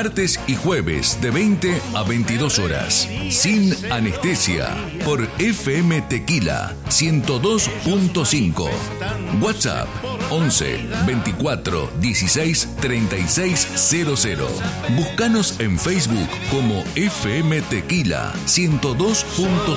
martes y jueves de 20 a 22 horas. Sin anestesia, por FM Tequila 102.5. WhatsApp 11 24 16 36 00. Búscanos en Facebook como FM Tequila 102.5.